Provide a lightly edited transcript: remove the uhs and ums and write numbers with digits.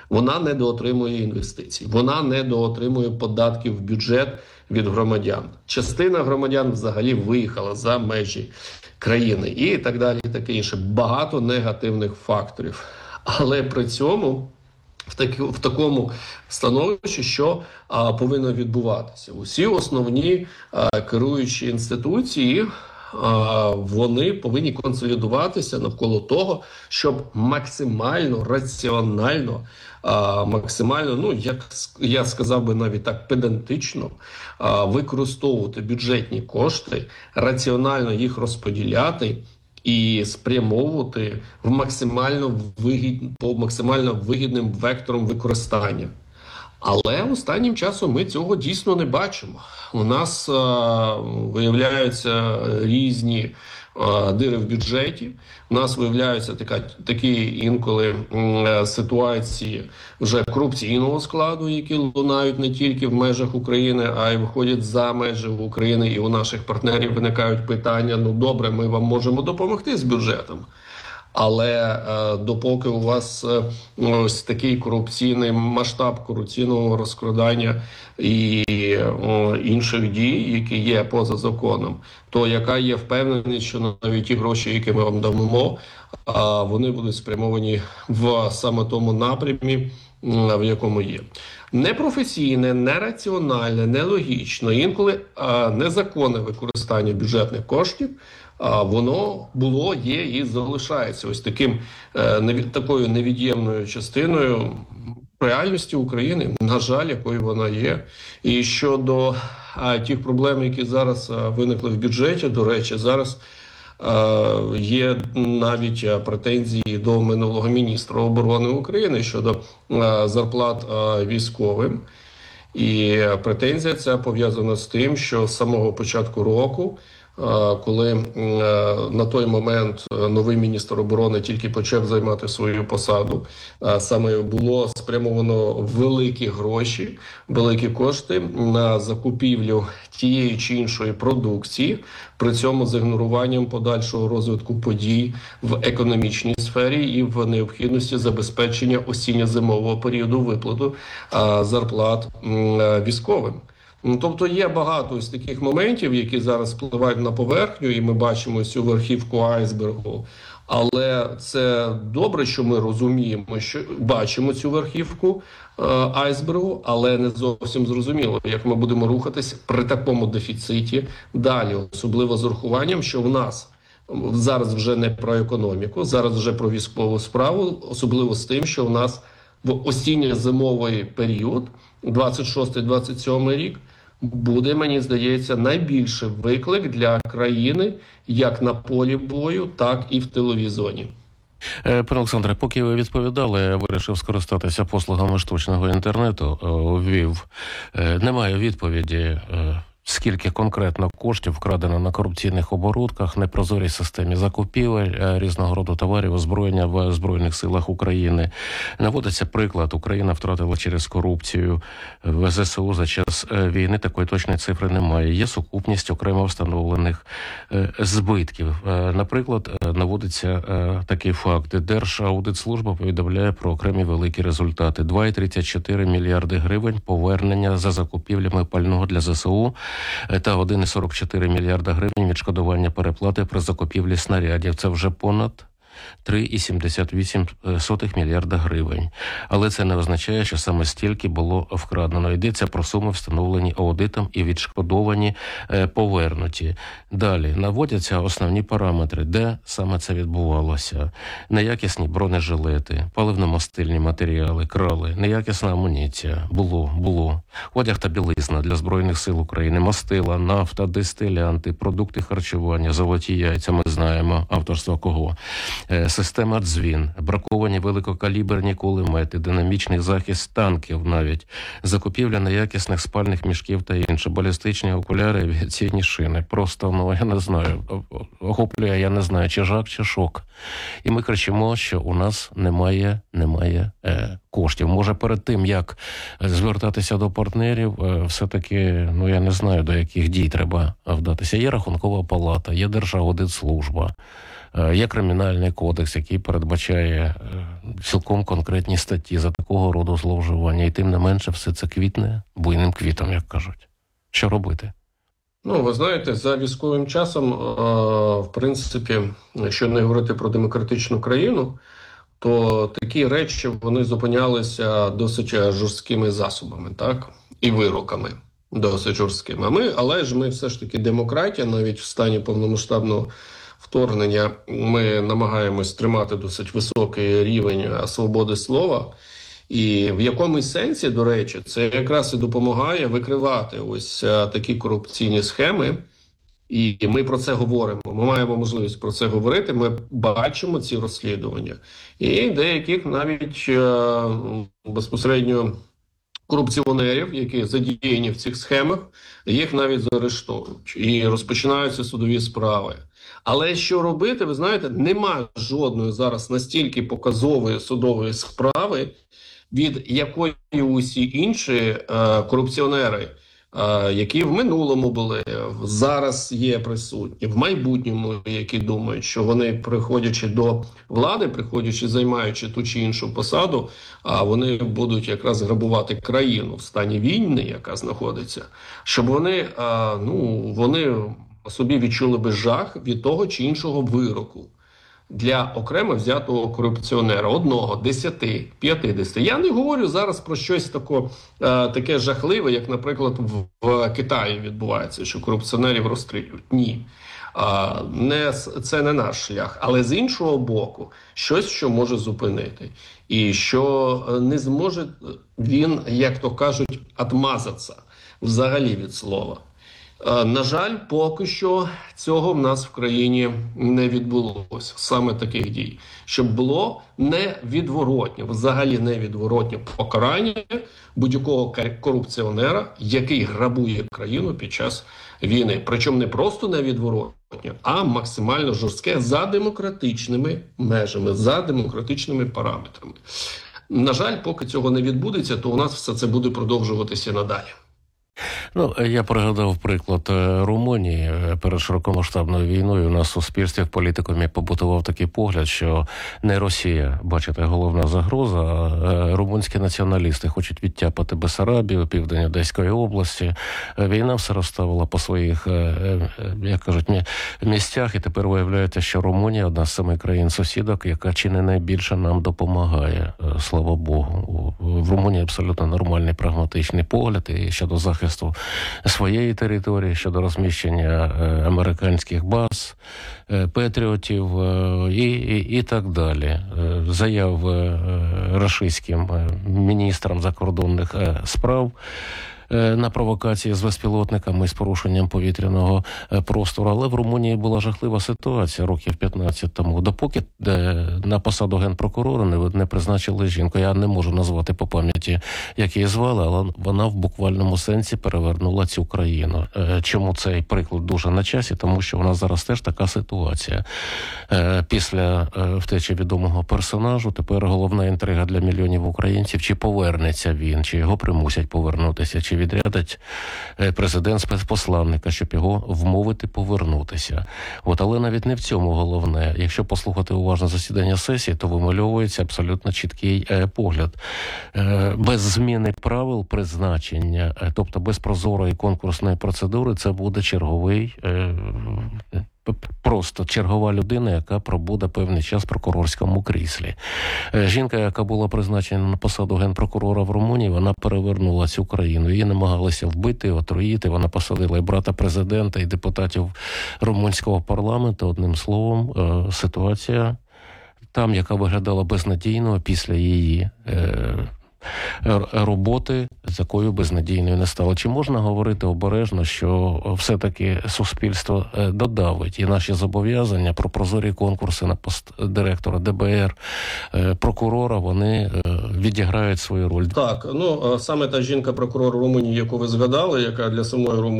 Вона недоотримує інвестицій, вона недоотримує податків в бюджет від громадян. Частина громадян взагалі виїхала за межі країни і так далі, і таке інше. Багато негативних факторів. Але при цьому в такому становищі, що повинно відбуватися. Усі основні керуючі інституції, вони повинні консолідуватися навколо того, щоб максимально раціонально, максимально, ну, як я сказав би навіть так, педантично використовувати бюджетні кошти, раціонально їх розподіляти і спрямовувати в по максимально вигідним вектором використання. Але останнім часом ми цього дійсно не бачимо. У нас виявляються різні дири в бюджеті. У нас виявляються такі інколи ситуації вже корупційного складу, які лунають не тільки в межах України, а й виходять за межі України. І у наших партнерів виникають питання: ну добре, ми вам можемо допомогти з бюджетом. Але допоки у вас ось такий корупційний масштаб корупційного розкрадання і інших дій, які є поза законом, то яка є впевненість, що навіть ті гроші, які ми вам дамо, вони будуть спрямовані в саме тому напрямі, в якому є. Непрофесійне, нераціональне, нелогічно, інколи незаконне використання бюджетних коштів, воно було, є і залишається ось такою невід'ємною частиною реальності України, на жаль, якою вона є. І щодо тих проблем, які зараз виникли в бюджеті, до речі, зараз є навіть претензії до минулого міністра оборони України щодо зарплат військовим. І претензія ця пов'язана з тим, що з самого початку року, коли на той момент новий міністр оборони тільки почав займати свою посаду, саме було спрямовано великі гроші, великі кошти на закупівлю тієї чи іншої продукції, при цьому з ігноруванням подальшого розвитку подій в економічній сфері і в необхідності забезпечення осінньо-зимового періоду виплату зарплат військовим. Тобто є багато ось таких моментів, які зараз впливають на поверхню, і ми бачимо цю верхівку айсбергу. Але це добре, що ми розуміємо, що бачимо цю верхівку айсбергу, але не зовсім зрозуміло, як ми будемо рухатись при такому дефіциті далі. Особливо з урахуванням, що в нас зараз вже не про економіку, зараз вже про військову справу, особливо з тим, що в нас в осінньо-зимовий період, 26-27 рік, буде, мені здається, найбільший виклик для країни як на полі бою, так і в тиловій зоні. Пане Олександре, поки ви відповідали, я вирішив скористатися послугами штучного інтернету, ввів. Немає відповіді, скільки конкретно коштів вкрадено на корупційних оборудках, непрозорій системі закупівель різного роду товарів, озброєння в Збройних силах України. Наводиться приклад, Україна втратила через корупцію в ЗСУ за час війни, такої точної цифри немає. Є сукупність окремо встановлених збитків. Наприклад, наводиться такий факт. Держаудитслужба повідомляє про окремі великі результати. 2,34 мільярди гривень повернення за закупівлями пального для ЗСУ та 1,44 мільярда гривень відшкодування переплати при закупівлі снарядів. Це вже понад 3,78 мільярда гривень. Але це не означає, що саме стільки було вкрадено. Йдеться про суми, встановлені аудитом і відшкодовані, повернуті. Далі наводяться основні параметри, де саме це відбувалося. Неякісні бронежилети, паливно-мастильні матеріали, крали, неякісна амуніція. Було. Одяг та білизна для Збройних сил України, мастила, нафта, дистилянти, продукти харчування, золоті яйця, ми знаємо, авторство кого. Система дзвін, браковані великокаліберні кулемети, динамічний захист танків навіть, закупівля неякісних спальних мішків та інше, балістичні окуляри, авіаційні шини. Просто, я не знаю, охоплює, я не знаю, чи жах, чи шок. І ми кричимо, що у нас немає коштів. Може, перед тим, як звертатися до партнерів, все-таки, я не знаю, до яких дій треба вдатися. Є Рахункова палата, є Держаудитслужба. Є кримінальний кодекс, який передбачає цілком конкретні статті за такого роду зловживання. І тим не менше все це квітне буйним квітом, як кажуть. Що робити? Ну, ви знаєте, за військовим часом, в принципі, якщо не говорити про демократичну країну, то такі речі, вони зупинялися досить жорсткими засобами, так? І вироками досить жорсткими. Але ми все ж таки демократія, навіть в стані повномасштабного вторгнення ми намагаємось тримати досить високий рівень свободи слова. І в якомусь сенсі, до речі, це якраз і допомагає викривати ось такі корупційні схеми. І ми про це говоримо. Ми маємо можливість про це говорити. Ми бачимо ці розслідування. І деяких навіть безпосередньо корупціонерів, які задіяні в цих схемах, їх навіть заарештовують. І розпочинаються судові справи. Але що робити, ви знаєте, немає жодної зараз настільки показової судової справи, від якої усі інші корупціонери, які в минулому були, зараз є присутні, в майбутньому, які думають, що вони, приходячи до влади, займаючи ту чи іншу посаду, вони будуть якраз грабувати країну в стані війни, яка знаходиться, щоб вони собі відчули би жах від того чи іншого вироку для окремо взятого корупціонера, 1, 10, 50. Я не говорю зараз про щось таке жахливе, як, наприклад, в Китаї відбувається, що корупціонерів розстрілюють. Ні. Це не наш шлях. Але з іншого боку, щось, що може зупинити. І що не зможе він, як то кажуть, отмазатися взагалі від слова. На жаль, поки що цього в нас в країні не відбулося, саме таких дій. Щоб було невідворотнє, взагалі невідворотнє покарання будь-якого корупціонера, який грабує країну під час війни. Причому не просто невідворотнє, а максимально жорстке за демократичними межами, за демократичними параметрами. На жаль, поки цього не відбудеться, то у нас все це буде продовжуватися надалі. Я пригадав приклад Румунії. Перед широкомасштабною війною у нас в суспільстві, в політикумі побутував такий погляд, що не Росія, бачите, головна загроза, а румунські націоналісти хочуть відтяпати Бессарабію, південь Одеської області. Війна все розставила по своїх, як кажуть, місцях, і тепер виявляється, що Румунія – одна з 7 країн-сусідок, яка чи не найбільше нам допомагає, слава Богу. В Румунії абсолютно нормальний прагматичний погляд і щодо захисту своєї території, щодо розміщення американських баз, патріотів і так далі. Заяв рашистським міністрам закордонних справ на провокації з безпілотниками, з порушенням повітряного простору. Але в Румунії була жахлива ситуація років 15 тому. Допоки на посаду генпрокурора не призначили жінку. Я не можу назвати по пам'яті, як її звали, але вона в буквальному сенсі перевернула цю країну. Чому цей приклад дуже на часі? Тому що у нас зараз теж така ситуація. Після втечі відомого персонажу тепер головна інтрига для мільйонів українців, чи повернеться він, чи його примусять повернутися, чи відрядить президент спецпосланника, щоб його вмовити повернутися. Але навіть не в цьому головне. Якщо послухати уважно засідання сесії, то вимальовується абсолютно чіткий погляд. Без зміни правил призначення, тобто без прозорої конкурсної процедури, це буде просто чергова людина, яка пробуде певний час в прокурорському кріслі. Жінка, яка була призначена на посаду генпрокурора в Румунії, вона перевернула цю країну. Її намагалися вбити, отруїти. Вона посадила і брата президента, і депутатів румунського парламенту. Одним словом, ситуація там, яка виглядала безнадійно після її роботи, з якою безнадійною не стало. Чи можна говорити обережно, що все-таки суспільство додавить і наші зобов'язання про прозорі конкурси на пост директора ДБР, прокурора, вони відіграють свою роль? Так, саме та жінка-прокурор Румунії, яку ви згадали, яка для самої Румунії